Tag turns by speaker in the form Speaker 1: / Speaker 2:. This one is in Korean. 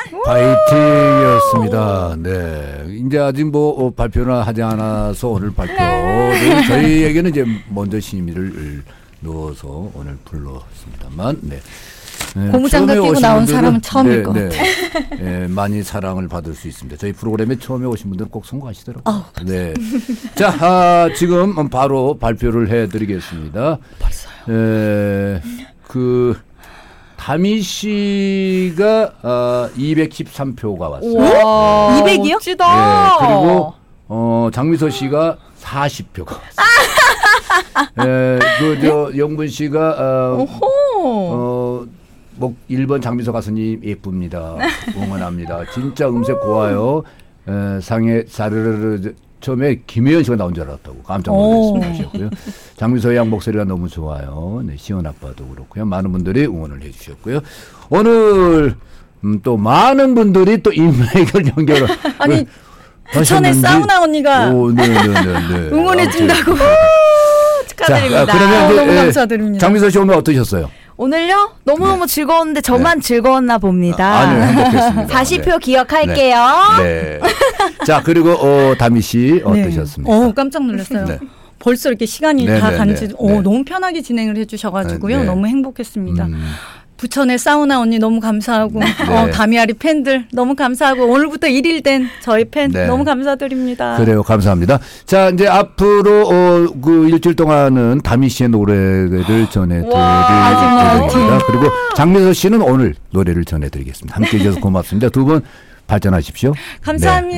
Speaker 1: 파이팅이었습니다. 네. 이제 아직 뭐 발표나 하지 않아서 오늘 발표를 저희에게는 이제 먼저 심의를 넣어서 오늘 불렀습니다만, 네.
Speaker 2: 고무장갑 끼고 나온 사람은 처음일 것 같아요.
Speaker 1: 네, 많이 사랑을 받을 수 있습니다. 저희 프로그램에 처음에 오신 분들은 꼭 성공하시더라고요. 네. 자, 지금 바로 발표를 해드리겠습니다.
Speaker 2: 벌써요?
Speaker 1: 다미 씨가 213표가 왔어요.
Speaker 2: 우와, 200이요?
Speaker 3: 멋지다.
Speaker 1: 네, 그리고 장미서 씨가 40표가 왔어요. 영분 씨가 뭐 1번 장미서 가수님 예쁩니다. 응원합니다. 진짜 음색 고와요. 상해 사르르르 처음에 김혜연 씨가 나온 줄 알았다고 깜짝 놀랐습니다. 장미서 양 목소리가 너무 좋아요. 네, 시원 아빠도 그렇고요. 많은 분들이 응원을 해주셨고요. 오늘 또 많은 분들이 또 인맥을 연결을
Speaker 2: 아니 부천의 사우나 언니가 응원해 준다고 축하드립니다.
Speaker 1: 자, 그러면
Speaker 2: 너무 감사드립니다.
Speaker 1: 장미서 씨 오늘 어떠셨어요?
Speaker 2: 오늘요? 너무너무 즐거웠는데 저만 즐거웠나 봅니다.
Speaker 1: 아니요, 행복했습니다.
Speaker 2: 40표 기억할게요.
Speaker 1: 네. 자, 그리고 다미 씨 어떠셨습니까?
Speaker 2: 깜짝 놀랐어요. 네. 벌써 이렇게 시간이 다 간지 너무 편하게 진행을 해주셔가지고요. 너무 행복했습니다. 부천의 사우나 언니 너무 감사하고 다미아리 팬들 너무 감사하고 오늘부터 1일 된 저희 팬 너무 감사드립니다.
Speaker 1: 그래요. 감사합니다. 자, 이제 앞으로 그 일주일 동안은 다미 씨의 노래를 전해드릴 예정입니다. 그리고 장미서 씨는 오늘 노래를 전해드리겠습니다. 함께해 주셔서 고맙습니다. 두 분 발전하십시오.
Speaker 2: 감사합니다.